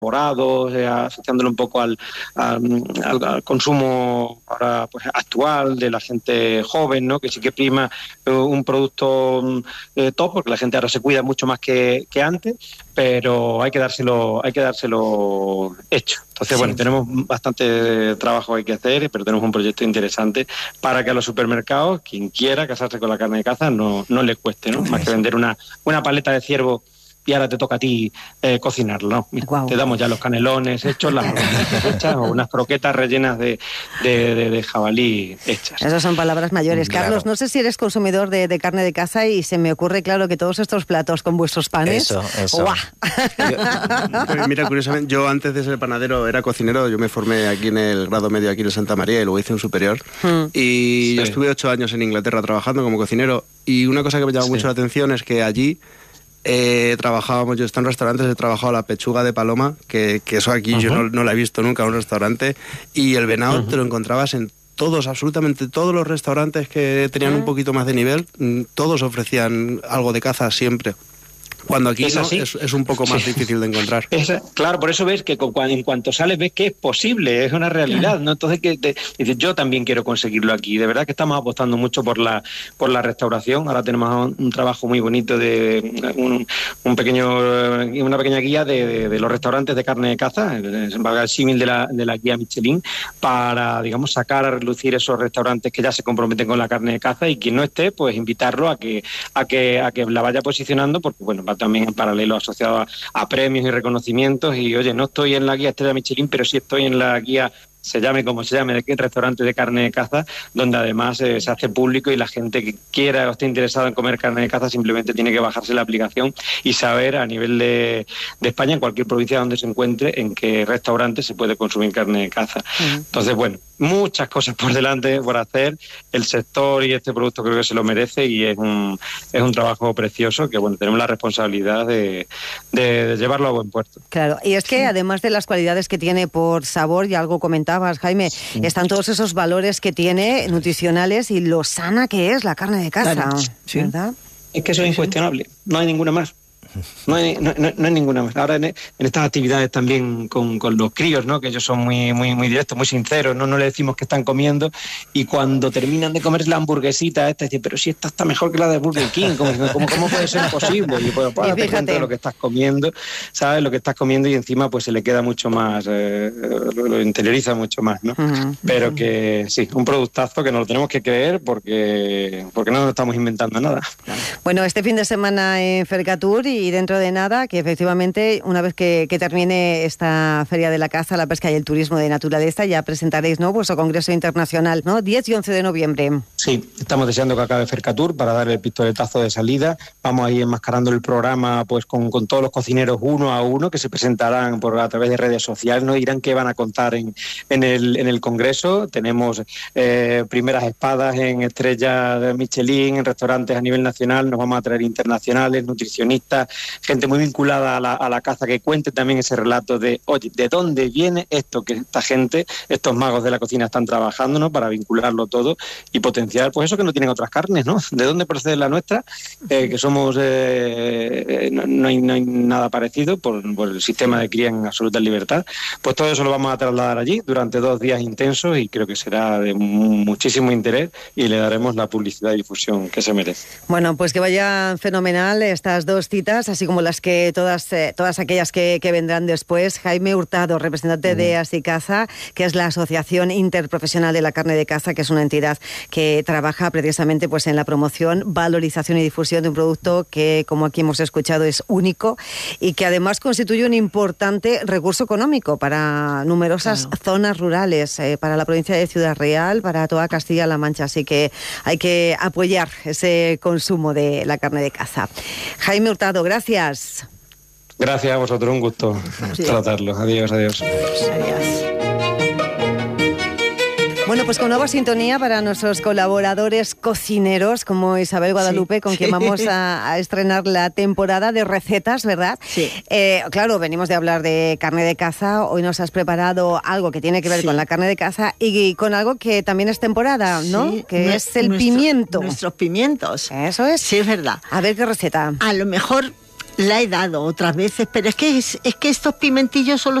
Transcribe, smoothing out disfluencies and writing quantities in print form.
elaborados, asociándolo un poco al consumo ahora pues actual de la gente joven, ¿no? Que sí que prima un producto top, porque la gente ahora se cuida mucho más que antes, pero hay que dárselo hecho. Entonces, bueno, tenemos bastante trabajo que hacer, pero tenemos un proyecto interesante para que a los supermercados, quien quiera casarse con la carne de caza, no le cueste, ¿no? Más que vender una paleta de ciervo y ahora te toca a ti cocinarlo, ¿no? Mira, te damos ya los canelones hechos, las croquetas hechas o unas croquetas rellenas de jabalí hechas. Esas son palabras mayores. Claro. Carlos, no sé si eres consumidor de carne de caza y se me ocurre, claro, que todos estos platos con vuestros panes... Eso. Pues mira, curiosamente, yo antes de ser panadero era cocinero. Yo me formé aquí en el grado medio aquí en Santa María y luego hice un superior. Y yo estuve 8 años en Inglaterra trabajando como cocinero, y una cosa que me llamó mucho la atención es que allí trabajábamos, yo estaba en restaurantes, he trabajado la pechuga de paloma, que eso aquí yo no la he visto nunca en un restaurante, y el venado te lo encontrabas en todos, absolutamente todos los restaurantes que tenían un poquito más de nivel, todos ofrecían algo de caza siempre. Cuando aquí es un poco más difícil de encontrar. Claro, por eso ves que en cuanto sales ves que es posible, es una realidad, ¿no? Entonces dices, yo también quiero conseguirlo aquí. De verdad que estamos apostando mucho por la restauración. Ahora tenemos un trabajo muy bonito de una pequeña guía de los restaurantes de carne de caza, el símil de la guía Michelin, para, digamos, sacar a relucir esos restaurantes que ya se comprometen con la carne de caza, y quien no esté, pues invitarlo a que la vaya posicionando, porque bueno, va también en paralelo asociado a premios y reconocimientos. Y oye, no estoy en la guía Estrella Michelin, pero sí estoy en la guía, se llame como se llame, de restaurante de carne de caza, donde además se hace público, y la gente que quiera o esté interesada en comer carne de caza simplemente tiene que bajarse la aplicación y saber a nivel de España, en cualquier provincia donde se encuentre, en qué restaurante se puede consumir carne de caza. Entonces, bueno, muchas cosas por delante por hacer. El sector y este producto creo que se lo merece, y es un trabajo precioso que, bueno, tenemos la responsabilidad de llevarlo a buen puerto. Claro, y es que además de las cualidades que tiene por sabor, y algo comentabas, Jaime, están todos esos valores que tiene nutricionales y lo sana que es la carne de caza, claro, ¿verdad? Es que eso es incuestionable, no hay ninguna más. No hay ninguna más. Ahora en estas actividades también con los críos, ¿no? Que ellos son muy directos, muy sinceros, no le decimos que están comiendo, y cuando terminan de comer la hamburguesita dicen, pero si esta está mejor que la de Burger King, ¿cómo puede ser posible? Y pues date cuenta de lo que estás comiendo, ¿sabes? Lo que estás comiendo, y encima pues se le queda mucho más, lo interioriza mucho más, ¿no? Pero que sí, un productazo que nos lo tenemos que creer, porque no nos estamos inventando nada. Bueno, este fin de semana en Fercatur, y dentro de nada, que efectivamente, una vez que termine esta Feria de la Caza, la Pesca y el Turismo de Naturaleza, ya presentaréis, ¿no?, vuestro Congreso Internacional, ¿no?, 10 y 11 de noviembre. Sí, estamos deseando que acabe Fercatur para dar el pistoletazo de salida. Vamos a ir enmascarando el programa pues con todos los cocineros uno a uno, que se presentarán a través de redes sociales, nos dirán qué van a contar en el Congreso. Tenemos primeras espadas en estrellas de Michelin, en restaurantes a nivel nacional. Nos vamos a traer internacionales, nutricionistas, gente muy vinculada a la caza, que cuente también ese relato de, oye, ¿de dónde viene esto que esta gente, estos magos de la cocina están trabajando, ¿no?, para vincularlo todo y potenciar pues eso que no tienen otras carnes, ¿no? ¿De dónde procede la nuestra? Que somos, no hay nada parecido por el sistema de cría en absoluta libertad. Pues todo eso lo vamos a trasladar allí durante 2 días intensos, y creo que será de muchísimo interés, y le daremos la publicidad y difusión que se merece. Bueno, pues que vaya fenomenal estas 2 citas, así como las que todas aquellas que vendrán después. Jaime Hurtado, representante de Asicaza, que es la Asociación Interprofesional de la Carne de Caza, que es una entidad que trabaja precisamente pues en la promoción, valorización y difusión de un producto que, como aquí hemos escuchado, es único, y que además constituye un importante recurso económico para numerosas zonas rurales, para la provincia de Ciudad Real, para toda Castilla-La Mancha. Así que hay que apoyar ese consumo de la carne de caza. Jaime Hurtado, gracias. Gracias a vosotros, un gusto tratarlo. Adiós. Adiós. Bueno, pues con nueva sintonía para nuestros colaboradores cocineros, como Isabel Guadalupe, con quien vamos a estrenar la temporada de recetas, ¿verdad? Sí. Claro, venimos de hablar de carne de caza. Hoy nos has preparado algo que tiene que ver con la carne de caza y con algo que también es temporada, ¿no? Sí, que es el pimiento. Nuestros pimientos. Eso es. Sí, es verdad. A ver qué receta. A lo mejor La he dado otras veces, pero es que estos pimentillos solo